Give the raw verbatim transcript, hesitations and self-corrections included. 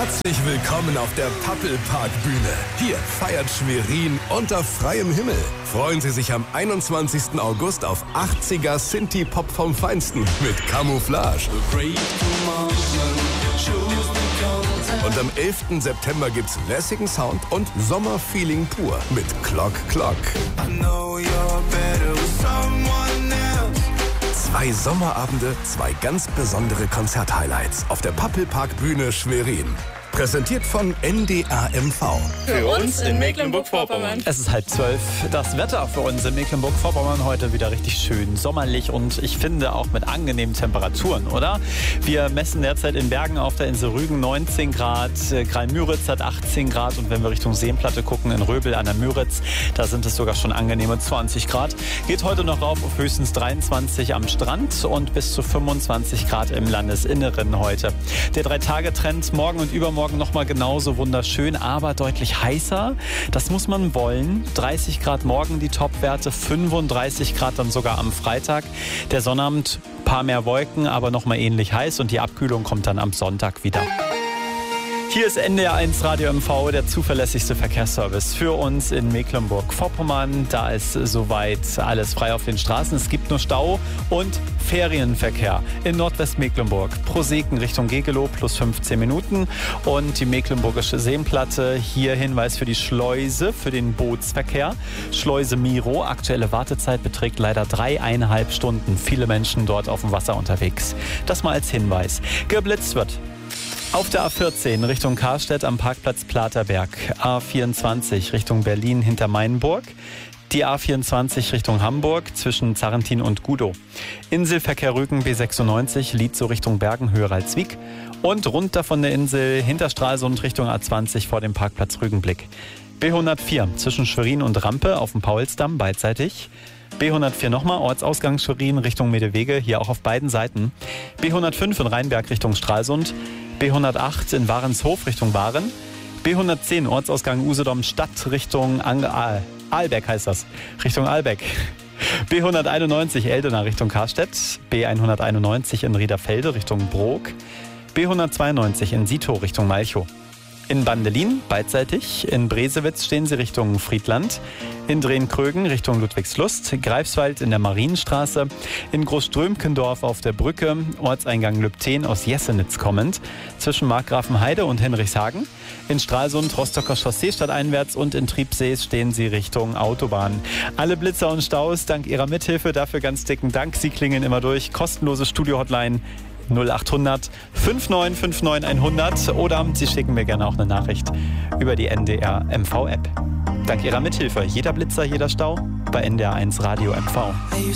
Herzlich willkommen auf der Pappelpark-Bühne. Hier feiert Schwerin unter freiem Himmel. Freuen Sie sich am einundzwanzigsten August auf achtziger Synthie-Pop vom Feinsten mit Camouflage. Und am elften September gibt's lässigen Sound und Sommerfeeling pur mit Clock Clock. Zwei Sommerabende, zwei ganz besondere Konzerthighlights auf der Pappelpark-Bühne Schwerin. Präsentiert von N D R M V. Für uns in Mecklenburg-Vorpommern. Es ist halb zwölf. Das Wetter für uns in Mecklenburg-Vorpommern heute wieder richtig schön sommerlich und ich finde auch mit angenehmen Temperaturen, oder? Wir messen derzeit in Bergen auf der Insel Rügen neunzehn Grad, Kralmüritz hat achtzehn Grad und wenn wir Richtung Seenplatte gucken, in Röbel an der Müritz, da sind es sogar schon angenehme zwanzig Grad. Geht heute noch rauf auf höchstens dreiundzwanzig am Strand und bis zu fünfundzwanzig Grad im Landesinneren heute. Der Drei-Tage-Trend morgen und übermorgen Morgen nochmal genauso wunderschön, aber deutlich heißer. Das muss man wollen. dreißig Grad morgen die Topwerte, fünfunddreißig Grad dann sogar am Freitag. Der Sonnabend, paar mehr Wolken, aber nochmal ähnlich heiß und die Abkühlung kommt dann am Sonntag wieder. Hier ist N D R eins Radio M V, der zuverlässigste Verkehrsservice für uns in Mecklenburg-Vorpommern. Da ist soweit alles frei auf den Straßen. Es gibt nur Stau und Ferienverkehr in Nordwestmecklenburg. Pro Seken Richtung Gegelow plus fünfzehn Minuten. Und die Mecklenburgische Seenplatte, hier Hinweis für die Schleuse, für den Bootsverkehr. Schleuse Miro, aktuelle Wartezeit beträgt leider dreieinhalb Stunden. Viele Menschen dort auf dem Wasser unterwegs. Das mal als Hinweis. Geblitzt wird auf der A vierzehn Richtung Karstedt am Parkplatz Platerberg, A vierundzwanzig Richtung Berlin hinter Mainburg, die A vierundzwanzig Richtung Hamburg zwischen Zarrentin und Gudow, Inselverkehr Rügen B sechsundneunzig, Lietzow Richtung Bergen höher als Wieg und runter von der Insel hinter Stralsund Richtung A zwanzig vor dem Parkplatz Rügenblick. B hundertvier zwischen Schwerin und Rampe auf dem Paulsdamm beidseitig. B hundertvier nochmal, Ortsausgang Schwerin Richtung Medewege, hier auch auf beiden Seiten. B hundertfünf in Rheinberg Richtung Stralsund. B hundertacht in Warenshof Richtung Waren. B hundertzehn Ortsausgang Usedom Stadt Richtung Ang Aal. Aalbeck heißt das, Richtung Aalbeck. B hunderteinundneunzig Eldena Richtung Karstedt. B hunderteinundneunzig in Riederfelde Richtung Brok. B hundertzweiundneunzig in Sito Richtung Malchow. In Bandelin beidseitig, in Bresewitz stehen sie Richtung Friedland, in Drehn-Krögen Richtung Ludwigslust, Greifswald in der Marienstraße, in Großströmkendorf auf der Brücke, Ortseingang Lübten aus Jessenitz kommend, zwischen Markgrafenheide und Henrichshagen, in Stralsund Rostocker Chaussee stadteinwärts und in Triebsees stehen sie Richtung Autobahn. Alle Blitzer und Staus dank ihrer Mithilfe, dafür ganz dicken Dank, sie klingen immer durch, kostenlose Studio-Hotline null acht hundert fünf neun fünf neun hundert oder Sie schicken mir gerne auch eine Nachricht über die N D R M V App. Dank Ihrer Mithilfe, jeder Blitzer, jeder Stau bei N D R eins Radio M V.